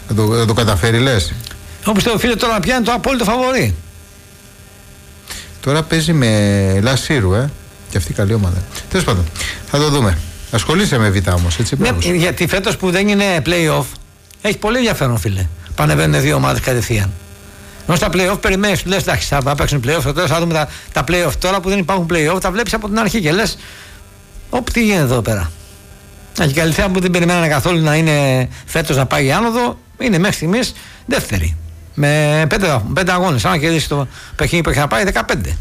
Θα το καταφέρει, λες? Όπως το φίλε τώρα πιάνει το απόλυτο φαβορί. Τώρα παίζει με Λασίρου, και αυτή καλή ομάδα. Τέλος πάντων, θα το δούμε. Ασχολείσαι με Β' όμως, έτσι? Ναι, γιατί φέτος που δεν είναι play-off, έχει πολύ ενδιαφέρον, φίλε. Πανεβαίνουν δύο ομάδες κατευθείαν. Ενώ στα play-off περιμένεις, λες εντάξει, θα παίξουν play-off, τώρα θα δούμε τα play-off. Τώρα που δεν υπάρχουν play-off, τα βλέπεις από την αρχή και λες, τι γίνεται εδώ πέρα. Και η Καλυθέα που δεν περιμένανε καθόλου να είναι φέτος να πάει άνοδο, είναι μέχρι στιγμής δεύτερη. Με 5 αγώνες. Αν κερδίσει το παιχνίδι που έχει να πάει, 15.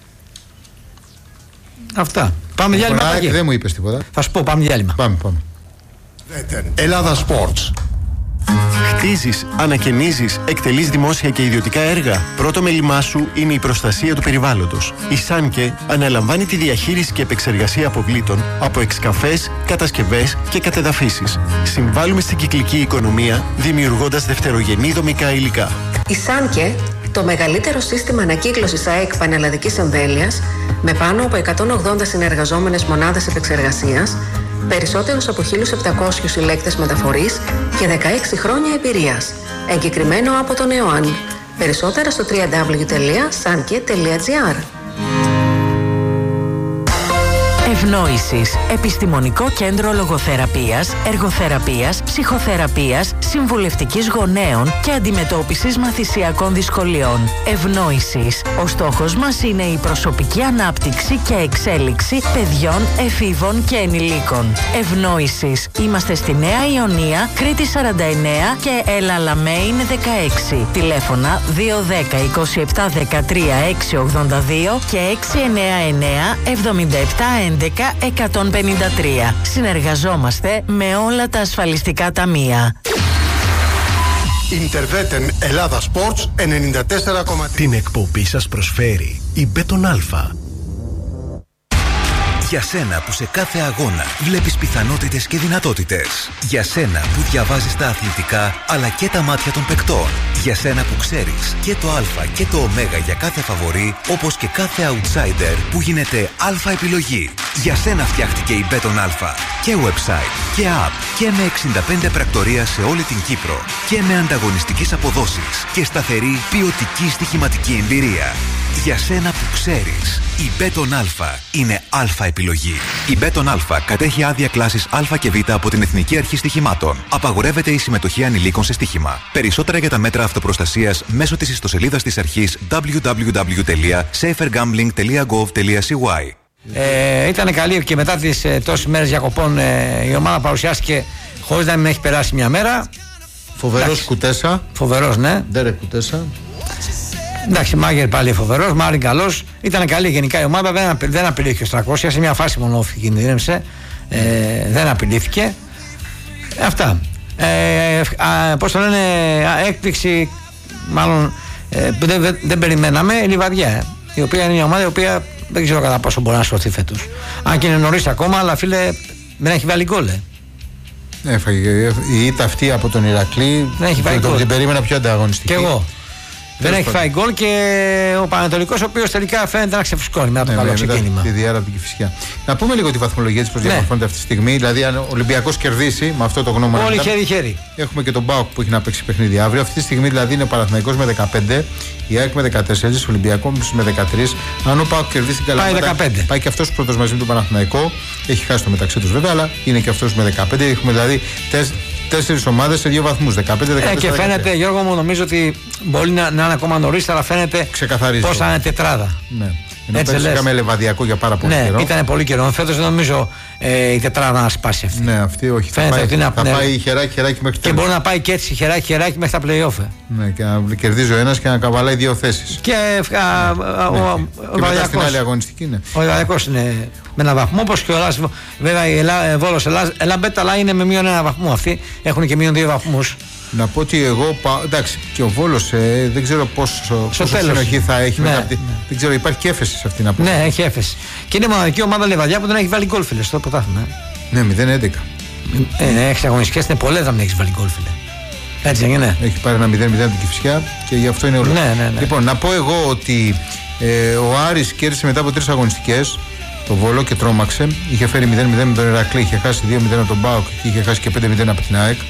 Αυτά. Πάμε διάλειμμα. Δεν μου είπες τίποτα. Θα σου πω, πάμε διάλειμμα. Πάμε. Ελλάδα Sports. Χτίζεις, ανακαινίζεις, εκτελείς δημόσια και ιδιωτικά έργα. Πρώτο μέλημά σου είναι η προστασία του περιβάλλοντος. Η Σάνκε αναλαμβάνει τη διαχείριση και επεξεργασία αποβλήτων από εξκαφές, κατασκευές και κατεδαφίσεις. Συμβάλλουμε στην κυκλική οικονομία, δημιουργώντας δευτερογενή δομικά υλικά. Η Σάνκε, το μεγαλύτερο σύστημα ανακύκλωσης ΑΕΚ πανελλαδικής εμβέλειας, με πάνω από 180 συνεργαζόμενες μονάδες επεξεργασίας, περισσότερους από 1.700 συλλέκτες μεταφορής και 16 χρόνια εμπειρίας. Εγκεκριμένο από τον ΕΟΑΝ. Περισσότερα στο www.sanke.gr. Ευνόησης. Επιστημονικό κέντρο λογοθεραπείας, εργοθεραπείας, ψυχοθεραπείας, συμβουλευτικής γονέων και αντιμετώπισης μαθησιακών δυσκολιών. Ευνόησης. Ο στόχος μας είναι η προσωπική ανάπτυξη και εξέλιξη παιδιών, εφήβων και ενηλίκων. Ευνόησης. Είμαστε στη Νέα Ιωνία, Κρήτη 49 και Ελαλαμέιν 16. Τηλέφωνα 210 27 13 682 και 699 77 11-153. Συνεργαζόμαστε με όλα τα ασφαλιστικά ταμεία. Ιντερβέτεν Ελλάδα Sports 94,3. Την εκπομπή σας προσφέρει η Μπέτον Αλφα. Για σένα που σε κάθε αγώνα βλέπεις πιθανότητες και δυνατότητες. Για σένα που διαβάζεις τα αθλητικά αλλά και τα μάτια των παικτών. Για σένα που ξέρεις και το α και το ω για κάθε φαβορί, όπως και κάθε outsider που γίνεται αλφα επιλογή. Για σένα φτιάχτηκε η Μπέτον Αλφα. Και website και app και με 65 πρακτορία σε όλη την Κύπρο. Και με ανταγωνιστικές αποδόσεις και σταθερή ποιοτική στοιχηματική εμπειρία. Για σένα που ξέρεις, η Μπέτον Αλφα είναι αλφα επιλογή. Η Μπέτον Αλφα κατέχει άδεια κλάσης Α και Β από την Εθνική Αρχή Στοιχημάτων. Απαγορεύεται η συμμετοχή ανηλίκων σε στοίχημα. Περισσότερα για τα μέτρα αυτοπροστασίας μέσω της ιστοσελίδας της αρχής www.safergambling.gov.cy. Ήταν καλή και μετά τις τόσες μέρες διακοπών η ομάδα παρουσιάστηκε χωρίς να μην έχει περάσει μια μέρα. Φοβερός Κουτέσα. Φοβερός, ναι. Ντέρεκ Κουτέσα. Εντάξει, Μάγερ πάλι φοβερός, Μάριν καλός. Ήταν καλή γενικά η ομάδα, δεν απειλήθηκε ο 300. Σε μια φάση μόνο κινδύνευσε. Δεν απειλήθηκε. Αυτά. Πώς το λένε, έκπληξη, μάλλον που δεν περιμέναμε, η Λιβαδιά. Η οποία είναι μια ομάδα η οποία δεν ξέρω κατά πόσο μπορεί να σωθεί φέτος. Αν και είναι νωρίς ακόμα, αλλά φίλε δεν έχει βάλει γκολ. Έφαγε η ήττα αυτή από τον Ηρακλή. Δεν έχει βάλει γκολ. Την περίμενα πιο ανταγωνιστική. Και εγώ. Δεν έχει φάει γκολ και ο Πανατολικός, ο οποίος τελικά φαίνεται να ξεφουσκώνει μετά το καλό ξεκίνημα. Τη διάρα από την Κηφισιά. Να πούμε λίγο τη βαθμολογία της, πώς διαμορφώνεται αυτή τη στιγμή. Δηλαδή, αν ο Ολυμπιακός κερδίσει με αυτό το γνώμη. Όλοι χέρι-χέρι. Έχουμε και τον ΠΑΟΚ που έχει να παίξει παιχνίδι αύριο. Αυτή τη στιγμή δηλαδή είναι ο Παναθηναϊκός με 15, η ΑΕΚ με 14, ο Ολυμπιακός με 13. Αν ο ΠΑΟΚ κερδίσει την Καλαμάτα, πάει και αυτός πρώτος μαζί με τον Παναθηναϊκό. Έχει χάσει το μεταξύ τους βέβαια, αλλά είναι και αυτός με 15. Έχουμε δηλαδή 4 ομάδες σε 2 βαθμούς, 15-14. Και φαίνεται, Γιώργο μου, νομίζω ότι μπορεί να είναι ακόμα νωρίς, αλλά φαίνεται πώς θα είναι τετράδα. Ναι. Έτσι είχαμε Λεβαδιακό για πάρα πολύ καιρό. Ναι, ήταν πολύ καιρό. Φέτος δεν νομίζω η τετράδα να σπάσει αυτή. Ναι, αυτή όχι. Θα πάει χεράκι-χεράκι μέχρι και μπορεί να πάει και έτσι χεράκι-χεράκι μέχρι τα play-off. Ναι, και να κερδίζει ο ένας και να καβαλάει 2 θέσεις. Και ο Λιβαδιακός είναι με 1 βαθμό, όπως και ο Ελλάς. Βέβαια η Βόλος Ελάμπετ, αλλά είναι με μείον 1 βαθμό αυτοί. Έχουν και μείον 2 βαθμούς. Να πω ότι εγώ εντάξει, και ο Βόλος δεν ξέρω πόσο συνοχή θα έχει. Ναι. Δεν ξέρω, υπάρχει και έφεση σε αυτήν την απόφαση. Ναι, έχει έφεση. Και είναι η μοναδική ομάδα Λιβαδιά που δεν έχει βάλει γκολ, φίλε, στο πρωτάθλημα. Ναι, 0-11. Έχει αγωνιστικές, είναι πολλές να μην έχει βάλει γκολ, φίλε. Έτσι δεν είναι. Έχει πάρει ένα 0-0 την Κηφισιά και γι' αυτό είναι όλο. Ναι. Λοιπόν, να πω εγώ ότι ο Άρης κέρδισε μετά από 3 αγωνιστικές το Βόλο και τρόμαξε. Είχε φέρει 0-0 με τον Ηρακλή, είχε χάσει 2-0 από τον ΠΑΟΚ και είχε χάσει και 5-0 από την ΑΕΚ.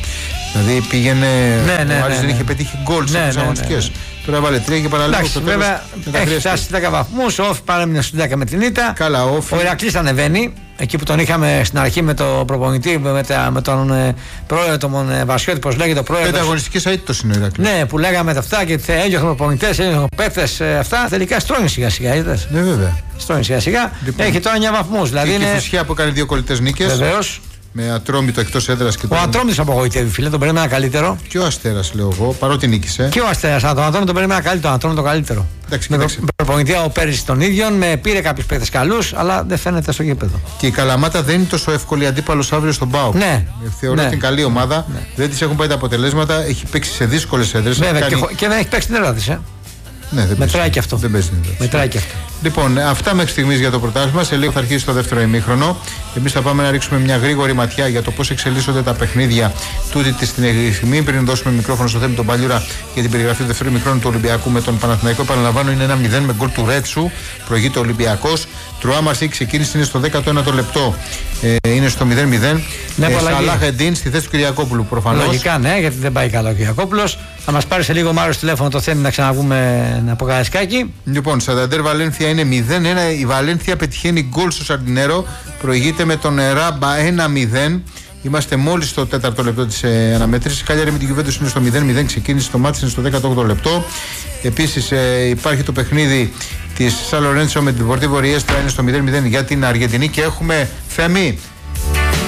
Δηλαδή πήγαινε. Ο Άρης δεν είχε πετύχει γκολ στις αγωνιστικές. Τώρα βάλε 3 και παραλίγο στο τέλος. Βέβαια έχει φτάσει 10 βαθμούς. Ο Όφη παρέμεινε στους 10 με την ήττα. Καλά, ο Ηρακλής ανεβαίνει. Εκεί που τον είχαμε στην αρχή με τον προπονητή, με τον πρόεδρο, τον Βασιώτη, πώς λέγεται ο πρόεδρος. 5 αγωνιστικές αίτητος είναι ο Ηρακλής. Ναι, που λέγαμε αυτά και έδιωχνε προπονητές, έδιωχνε παίκτες, αυτά. Τελικά στρώνει σιγά-σιγά. Ναι, βέβαια. Στρώνει σιγά-σιγά. Λοιπόν, έχει τώρα 9 βαθμούς. Δηλαδή και η Φυσιά που κάνει 2 κολλητές νίκες. Βεβαίως. Με Ατρόμητο εκτός έδρας και ο Ατρόμητος απογοητεύει, φίλε, τον περίμενα καλύτερο. Και ο Αστέρας, λέω εγώ, παρότι νίκησε. Και ο Αστέρας, τον Ατρόμητο τον περίμενα καλύτερο. Ατρόμητο καλύτερο. Με προπονητή ο πέρυσι των ίδιων, με πήρε κάποιους παίκτες καλούς, αλλά δεν φαίνεται στο γήπεδο. Και η Καλαμάτα δεν είναι τόσο εύκολη αντίπαλος αύριο στον ΠΑΟΚ. Ναι. Θεωρώ ότι είναι καλή ομάδα. Ναι. Δεν της έχουν πάει τα αποτελέσματα, έχει παίξει σε δύσκολες έδρες. Βέβαια, και δεν έχει παίξει την έδρα της. Ναι, μετράει και αυτό. Δεν παίζει. Μετράει και αυτό. Λοιπόν, αυτά μέχρι στιγμής για το πρωτάθλημα. Σε λίγο θα αρχίσει το δεύτερο ημίχρονο. Εμείς θα πάμε να ρίξουμε μια γρήγορη ματιά για το πώς εξελίσσονται τα παιχνίδια τούτη τη στιγμή. Πριν δώσουμε μικρόφωνο στο Θέμη τον Παλιούρα για την περιγραφή του δεύτερου ημίχρονου του Ολυμπιακού με τον Παναθηναϊκό. Επαναλαμβάνω, είναι 1-0 με γκολ του Ρέτσου. Προηγείται ο Ολυμπιακός. Τρουά Μαρσέη ξεκίνησε, είναι στο 19ο λεπτό. Είναι στο 0-0. Σαλάχ Εντίν στη θέση του Κυριακόπουλου προφανώς. Λογικά ναι, γιατί δεν πάει καλά ο Κυριακόπουλος. Θα μας πάρει σε λίγο Μάριος τηλέφωνο το Θέμη να ξαναβγούμε ένα ποκαλισκάκι. Λοιπόν, Σανταντέρ Βαλένθια είναι 0-1. Η Βαλένθια πετυχαίνει γκολ στο Σαρντινέρο. Προηγείται με τον Ράμπα 1-0. Είμαστε μόλις στο 4ο λεπτό της αναμέτρησης. Κάλιαρη με την Γιουβέντους είναι στο 0-0. Ξεκίνησε το μάτς, είναι στο 18ο λεπτό. Επίσης υπάρχει το παιχνίδι της Σαν Λορέντσο με την Πορτίβο Ριέστρα, είναι στο 0-0 για την Αργεντινή. Και έχουμε Θέμη,